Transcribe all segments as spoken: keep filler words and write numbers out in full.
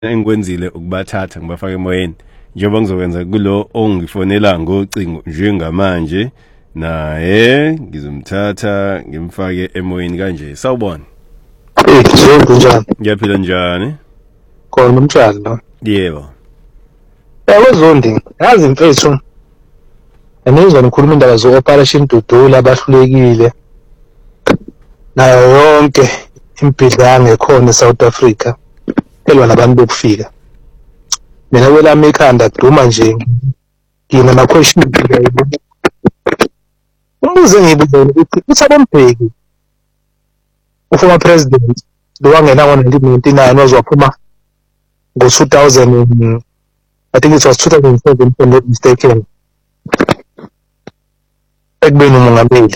engikwenzile ukubathatha ngibafaka emoyeni njengoba ngizokwenza kulo ongifonela ngocingo njengamanje naye ngizomthatha ngimfake emoyeni kanje. Sawubona. Eh, Zondo njani? Ngiyaphila njani? Khona umtshalo. Yebo. Yebo Zondi, yazi mfethu. Anizwa nikhuluma indaba zo Operation Dudula abahlulekile. Nayo yonke impidlanga ekhona eSouth Africa. Elwa nabantu bokufika. Mina kwelami ikhanda duma nje. Ngina na question ngibuza. Umbuzo engibuza ukuthi uThabo Mbeki uformer president lo wangena ngo nineteen ninety-nine wazophuma ngo two thousand, I think it was two thousand seven if I'm not mistaken. Ekubeni umongameli.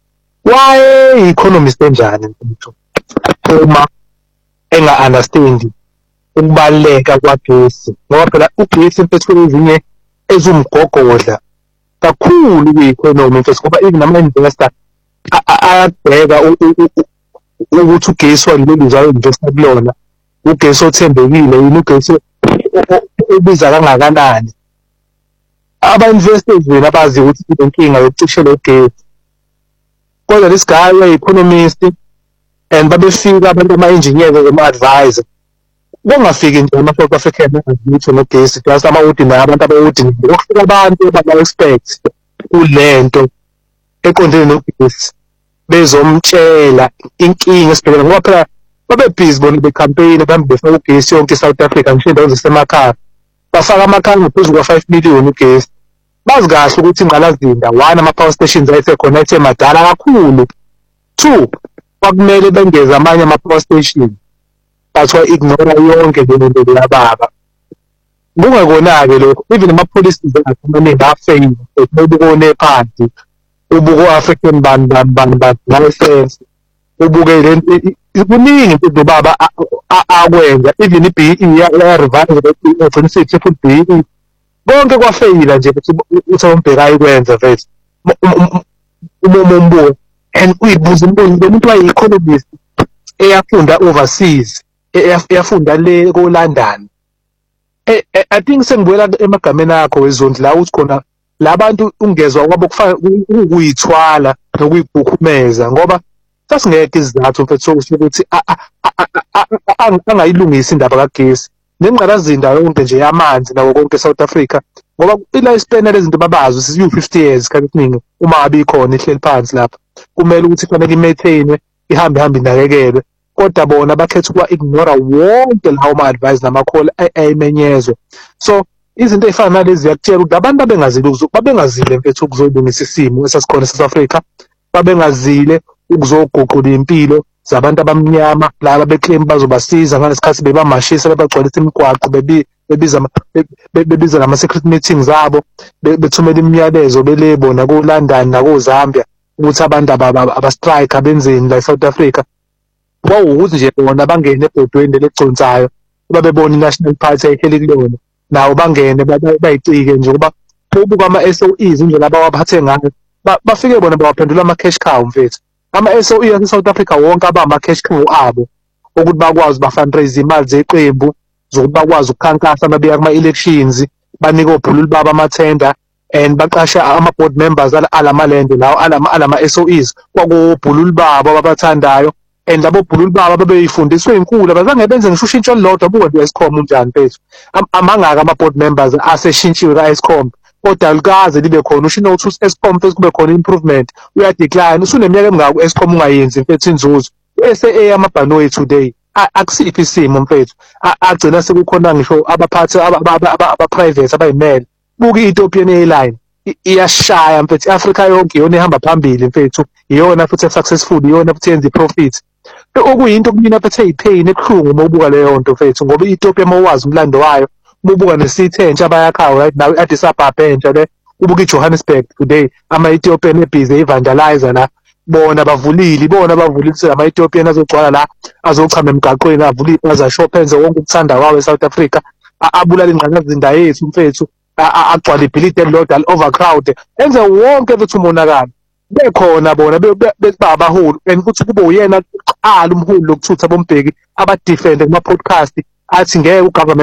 Why economist enjani mfuthu? Uma enga understand ukubaleka kwagesi. Ngoba phela ugesi mfethu ezinye ezumgogodla kakhulu kwi-economy mfethu ngoba even ama-investor ayabheka ukuthi ugesi waleli zayo investa kulona ugesi othembekile yini ugesi ubiza kangakanani. Aba-investors wena bazi ukuthi inkinga yokucishela ugesi kodwa this guy uyi-economist and babefika abantu ama-engineers ama-advisor kungafiki nje ama-South African azitho nogesi just ama-ordinary abantu aba-ordinary okufika abantu ababa-expect kulento eqondene nogesi bezomtshela inkinga esibhekene ngoba phela babebhizi bona becampaign bambe befaka ugesi yonke eSouth Africa ngisho indawo zasemakhaya bafaka amakhala ngaphezu kwa-five million ugesi. Bazi kahle ukuthi ingqalazinda one ama-power stations ayesekhona ethe madala kakhulu. Two, kwakumele bengeze amanye ama-power station bathiwa ignora yonke le nto yababa. Kungekona-ke lokho even ama-policies akhe amaningi afeyile ubukone phansi ubuko African band band band band license ubuke le kuningi into baba akwenza even i-B E ya revise le six full B E konke kwafeyila nje ukuthi uThabo Mbeki ayikwenza mfethu umumo umbuzo and uyibuza umbuzo umuntu wayi-economist eyafunda overseas eyafunda le ko London. I think sengibuyela emagameni akho weZondi la uthi khona labantu ungezwa kwabo kufaka ukuyithwala nokuyibhukumeza ngoba sasingeke izathu mfethu ukuthi angayilungisa indaba kagesi nengqalazinda yonke nje yamanzi nawo konke eSouth Africa ngoba i-lifespan lezinto babazi siyu fifty years kanti kuningi uma ngabe ikhona ihleli phansi lapha kumele ukuthi kufanele i-maintain ihambe hambe inakekelwe kodwa bona bakhetha ukuba ignora wonke lawo ma-advice nama-call ayimenyezwe. So izinto ey'fana nalezi ziyakutshela ukuthi abantu babengazile babengazile mfethu ukuzolungisa isimo esasikhona eSouth Africa babengazile ukuzoguqula impilo zabantu abamnyama laba beclaim bazobasiza ngalesikhathi bebamashisa bebagcwalisa imigwaqo bebiza bebiza nama-secret meetings abo bethumela imiyalezo belebona ku-London nako-Zambia ukuthi abantu abastrike abenzeni la eSouth Africa kwawukuthi nje bona bangene ebhodweni leconsayo babebona i-national party ayihleli kulona nawo bangene bayicike nje ngoba ubuka ama-S O Es indlela abawaphathe ngayo bafike bona bawaphendula ama-cash cow mfethu. Ama-S O E ase-South Africa wonke aba ama-cash cow abo ukuthi bakwazi ba-fundraise imali zeqembu zokuthi bakwazi ukukhankasa babiya kuma-elections banike obhululi babo amathenda and baqashe ama-board members alamalende lawo alama-S O Es kwakobhululi babo ababathandayo and labo bhululi babo babeyifundiswe inkulu abazange benze ngisho ushintsho olulodwa buka nge-Eskom unjani mfethu amangaka ama-board members aseshintshiwe ka-Eskom kodwa lukaze libe khona usho ukuthi u-Eskom mfethu kube khona improvement uyadecline usuneminyaka emingaka u-Eskom ungayenzi mfethu inzuzo u-S A A amabhanoyi today akusiphi isimo mfethu agcina sekukhona ngisho abaphathi aba-private abayimele buka i-Ethiopian Airline iyashaya mfethu i-Africa yonke iyona ehamba phambili mfethu iyona futhi successful iyona futhi yenza i-profit okuyinto kumina futhi eyipheyini ebuhlungu uma ubuka leyo nto mfethu ngoba i-Ethiopia uma wazi umlando wayo ubuka ne-city entsha abayakhayo right now i-Addis Ababa entsha le ubuka i-Johannesburg today ama-Ethiopian ebhizi evangelizer la bona bavulile bona bavulile ukuthi ama-Ethiopian azogcwala la azochama emgaqweni avule iy'paza shop enze wonke ukuthanda kwawo eSouth Africa abulala ingqalazinda yethu mfethu agcwala ibhilidi elilodwa li-overcrowd enze wonke mfethu umonakalo bekhona bona babaholi and futhi kube uyena kuqala umholi lokuthutha bombheki abadefende kuma-podcast athi ngeke ugovernment